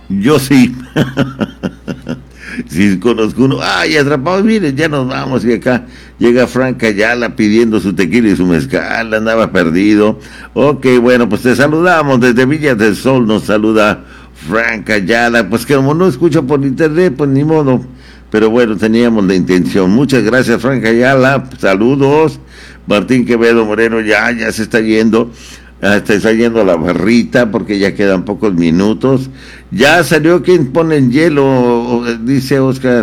Yo sí. Sí, conozco uno. Ay, atrapados, miren, ya nos vamos. Y acá llega Frank Ayala pidiendo su tequila y su mezcal. Andaba perdido. Ok, bueno, pues te saludamos. Desde Villa del Sol nos saluda Frank Ayala. Pues que como no escucho por internet, pues ni modo. Pero bueno, teníamos la intención. Muchas gracias, Frank Ayala. Saludos. Martín Quevedo Moreno ya se está yendo. Está yendo a la barrita porque ya quedan pocos minutos. Ya salió quien pone el hielo, dice Oscar.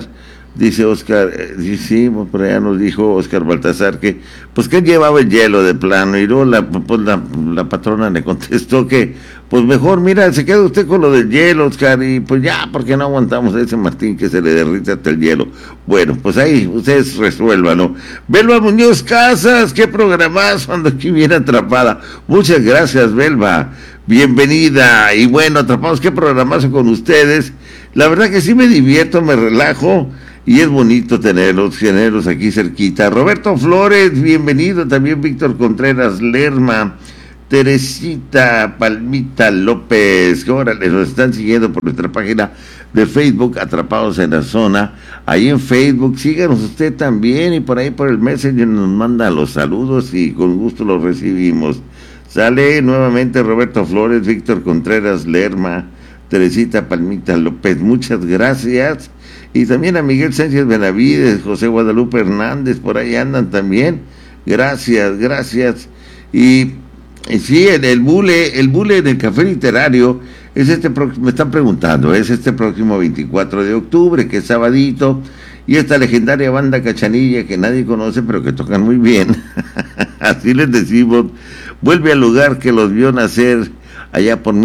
Sí, por allá nos dijo Oscar Baltasar que, pues que él llevaba el hielo de plano, y luego la patrona le contestó que, pues mejor, mira, se queda usted con lo del hielo, Oscar, y pues ya, porque no aguantamos a ese Martín que se le derrite hasta el hielo. Bueno, pues ahí, ustedes resuélvanlo. Belva Muñoz Casas, qué programazo, ando aquí bien atrapada. Muchas gracias, Belva, bienvenida, y bueno, atrapados, qué programazo con ustedes. La verdad que sí me divierto, me relajo, y es bonito tenerlos aquí cerquita. Roberto Flores, bienvenido. También Víctor Contreras Lerma, Teresita Palmita López, órale, nos están siguiendo por nuestra página de Facebook, Atrapados en la Zona. Ahí en Facebook, síganos usted también, y por ahí por el Messenger nos manda los saludos y con gusto los recibimos. Sale nuevamente Roberto Flores, Víctor Contreras Lerma, Teresita Palmita López, muchas gracias. Y también a Miguel Sánchez Benavides, José Guadalupe Hernández, por ahí andan también. Gracias. Y sí, el bule en el Café Literario, me están preguntando, es este próximo 24 de octubre, que es sabadito, y esta legendaria banda Cachanilla, que nadie conoce, pero que tocan muy bien, así les decimos, vuelve al lugar que los vio nacer allá por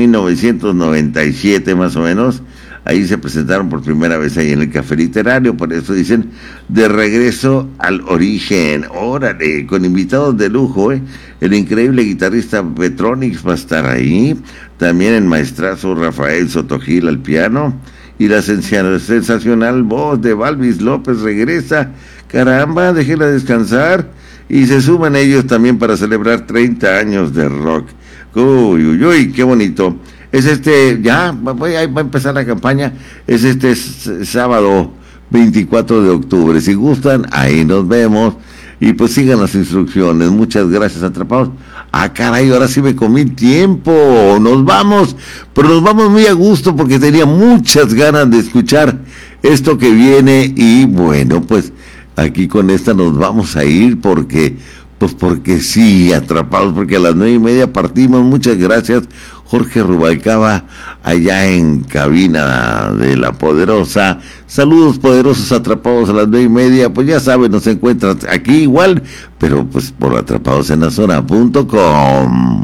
1997 más o menos. Ahí se presentaron por primera vez ahí en el Café Literario, por eso dicen, de regreso al origen. Órale, con invitados de lujo, el increíble guitarrista Petronix va a estar ahí, también el maestrazo Rafael Sotogil al piano, y la sensacional voz de Balvis López regresa. Caramba, déjenla descansar, y se suman ellos también para celebrar 30 años de rock. Uy, qué bonito. Es ahí va a empezar la campaña, es este sábado 24 de octubre. Si gustan, ahí nos vemos, y pues sigan las instrucciones. Muchas gracias, atrapados. Caray, ahora sí me comí tiempo. Nos vamos, pero nos vamos muy a gusto porque tenía muchas ganas de escuchar esto que viene, y bueno, pues aquí con esta nos vamos a ir porque sí, atrapados, porque a las 9:30 partimos. Muchas gracias, Jorge Rubalcaba, allá en cabina de La Poderosa. Saludos poderosos, atrapados a las 9:30. Pues ya saben, nos encuentran aquí igual, pero pues por atrapadosenlazona.com.